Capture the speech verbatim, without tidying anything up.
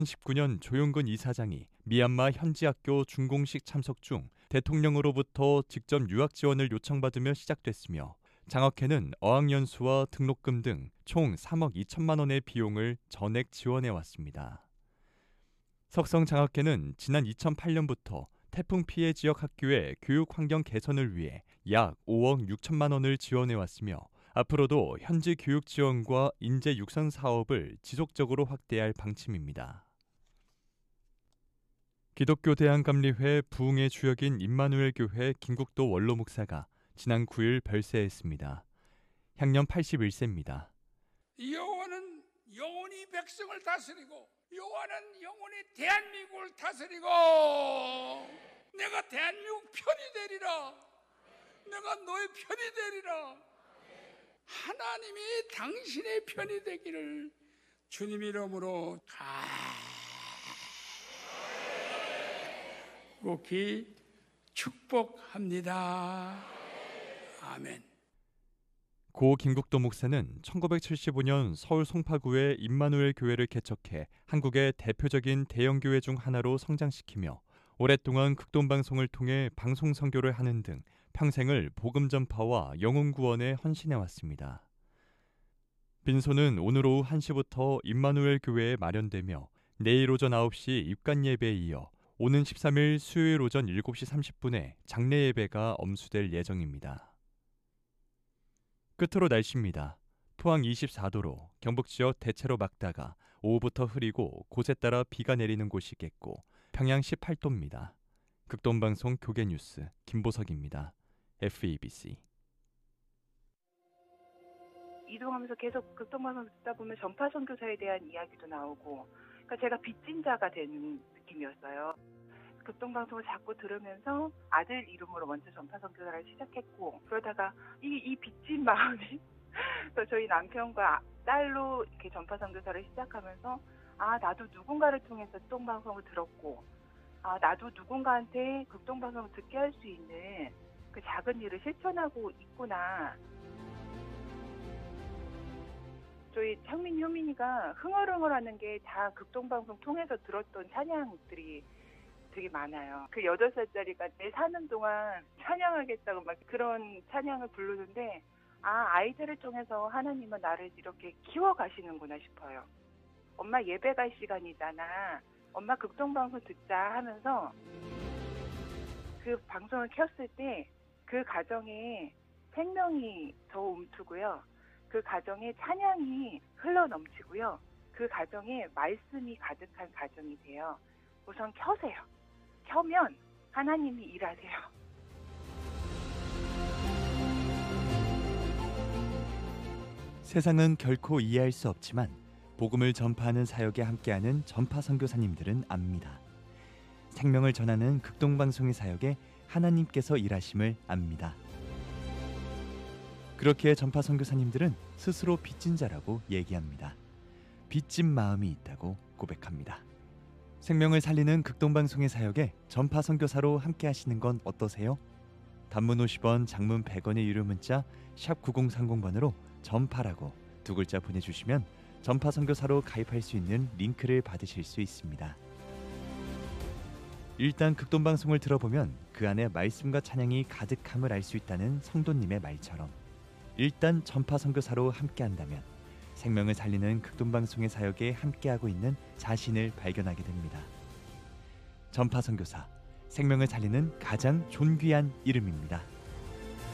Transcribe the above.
이천십구 년 조용근 이사장이 미얀마 현지 학교 준공식 참석 중 대통령으로부터 직접 유학 지원을 요청받으며 시작됐으며 장학회는 어학연수와 등록금 등 총 삼억 이천만 원의 비용을 전액 지원해 왔습니다. 석성 장학회는 지난 이천팔 년부터 태풍 피해 지역 학교의 교육 환경 개선을 위해 약 오억 육천만 원을 지원해 왔으며 앞으로도 현지 교육 지원과 인재 육성 사업을 지속적으로 확대할 방침입니다. 기독교 대한감리회 부흥의 주역인 임마누엘 교회 김국도 원로 목사가 지난 구 일 별세했습니다. 향년 팔십일 세입니다. 여호와는 영원히 백성을 다스리고 여호와는 영원히 대한민국을 다스리고 내가 대한민국 편이 되리라. 내가 너의 편이 되리라. 하나님이 당신의 편이 되기를 주님 이름으로 간곡히 축복합니다. 아멘. 고 김국도 목사는 천구백칠십오 년 서울 송파구에 임마누엘 교회를 개척해 한국의 대표적인 대형교회 중 하나로 성장시키며 오랫동안 극동방송을 통해 방송 선교를 하는 등 평생을 복음 전파와 영혼 구원에 헌신해왔습니다. 빈소는 오늘 오후 한 시부터 임마누엘 교회에 마련되며 내일 오전 아홉 시 입관 예배에 이어 오는 십삼 일 수요일 오전 일곱 시 삼십 분에 장례 예배가 엄수될 예정입니다. 끝으로 날씨입니다. 포항 이십사 도로, 경북 지역 대체로 맑다가 오후부터 흐리고 곳에 따라 비가 내리는 곳이 있겠고 평양 십팔 도입니다. 극동방송 교계뉴스 김보석입니다. 에프이비씨. 이동하면서 계속 극동방송 듣다 보면 전파 선교사에 대한 이야기도 나오고, 그러니까 제가 빚진 자가 되는 느낌이었어요. 극동방송을 자꾸 들으면서 아들 이름으로 먼저 전파 선교사를 시작했고, 그러다가 이, 이 빚진 마음이 또 저희 남편과 딸로 이렇게 전파 선교사를 시작하면서 아 나도 누군가를 통해서 극동방송을 들었고, 아 나도 누군가한테 극동방송을 듣게 할 수 있는 그 작은 일을 실천하고 있구나. 저희 창민 효민이가 흥얼흥얼하는 게 다 극동방송 통해서 들었던 찬양들이 되게 많아요. 그 여덟 살짜리가 내 사는 동안 찬양하겠다고 막 그런 찬양을 부르는데, 아 아이들을 통해서 하나님은 나를 이렇게 키워가시는구나 싶어요. 엄마 예배 갈 시간이잖아. 엄마 극동방송 듣자 하면서 그 방송을 켰을 때 그 가정에 생명이 더 움트고요. 그 가정에 찬양이 흘러넘치고요. 그 가정에 말씀이 가득한 가정이 돼요. 우선 켜세요. 켜면 하나님이 일하세요. 세상은 결코 이해할 수 없지만 복음을 전파하는 사역에 함께하는 전파 선교사님들은 압니다. 생명을 전하는 극동방송의 사역에 하나님께서 일하심을 압니다. 그렇기에 전파 선교사님들은 스스로 빚진 자라고 얘기합니다. 빚진 마음이 있다고 고백합니다. 생명을 살리는 극동방송의 사역에 전파 선교사로 함께 하시는 건 어떠세요? 단문 오십 원, 장문 백 원의 유료 문자 샵 구공삼공 번으로 전파라고 두 글자 보내주시면 전파 선교사로 가입할 수 있는 링크를 받으실 수 있습니다. 일단 극동방송을 들어보면 그 안에 말씀과 찬양이 가득함을 알 수 있다는 성도님의 말처럼 일단 전파 선교사로 함께한다면 생명을 살리는 극동방송의 사역에 함께하고 있는 자신을 발견하게 됩니다. 전파 선교사, 생명을 살리는 가장 존귀한 이름입니다.